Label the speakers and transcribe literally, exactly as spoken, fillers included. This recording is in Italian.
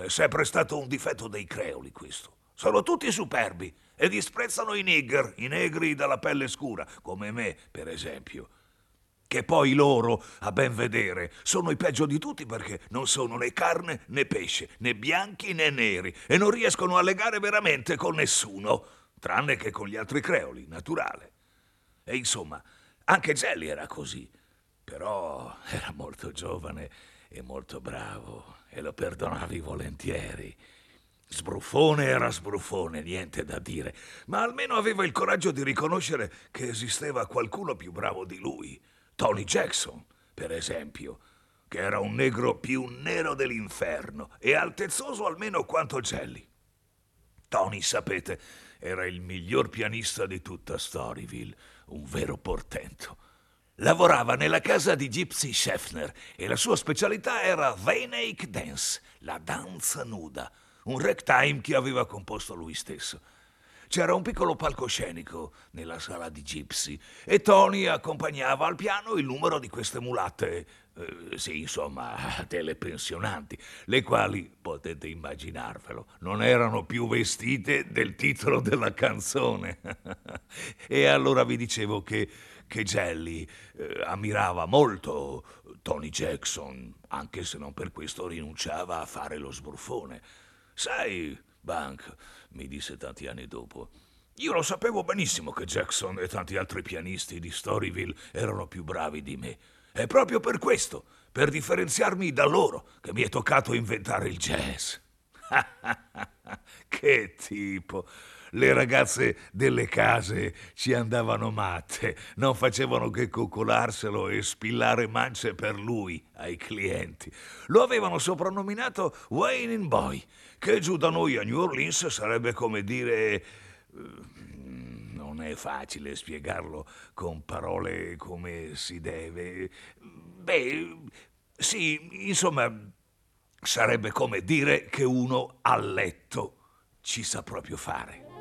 Speaker 1: È sempre stato un difetto dei creoli questo. Sono tutti superbi e disprezzano i nigger, i negri dalla pelle scura, come me, per esempio. Che poi loro, a ben vedere, sono i peggio di tutti perché non sono né carne né pesce, né bianchi né neri, e non riescono a legare veramente con nessuno, tranne che con gli altri creoli, naturale. E insomma, anche Jelly era così, però era molto giovane e molto bravo, e lo perdonavi volentieri. Sbruffone era sbruffone, niente da dire, ma almeno aveva il coraggio di riconoscere che esisteva qualcuno più bravo di lui. Tony Jackson, per esempio, che era un negro più nero dell'inferno e altezzoso almeno quanto Jelly. Tony, sapete, era il miglior pianista di tutta Storyville, un vero portento. Lavorava nella casa di Gypsy Scheffner e la sua specialità era The Naked Dance, la danza nuda, un ragtime che aveva composto lui stesso. C'era un piccolo palcoscenico nella sala di Gypsy e Tony accompagnava al piano il numero di queste mulatte, eh, sì, insomma, delle pensionanti, le quali, potete immaginarvelo, non erano più vestite del titolo della canzone. E allora vi dicevo che, che Jelly eh, ammirava molto Tony Jackson, anche se non per questo rinunciava a fare lo sbruffone. Sai, Bank, mi disse tanti anni dopo, io lo sapevo benissimo che Jackson e tanti altri pianisti di Storyville erano più bravi di me. E proprio per questo, per differenziarmi da loro, che mi è toccato inventare il jazz. Che tipo! Le ragazze delle case ci andavano matte, non facevano che coccolarselo e spillare mance per lui ai clienti. Lo avevano soprannominato Wayne in Boy, che giù da noi a New Orleans sarebbe come dire... Non è facile spiegarlo con parole come si deve. Beh, sì, insomma, sarebbe come dire che uno a letto ci sa proprio fare.